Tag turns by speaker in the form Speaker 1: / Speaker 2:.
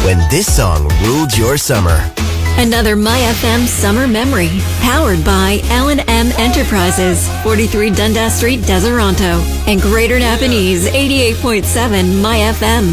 Speaker 1: when this song ruled your summer.
Speaker 2: Another MyFM summer memory, powered by L&M Enterprises, 43 Dundas Street, Deseronto, and Greater Napanese, 88.7 MyFM.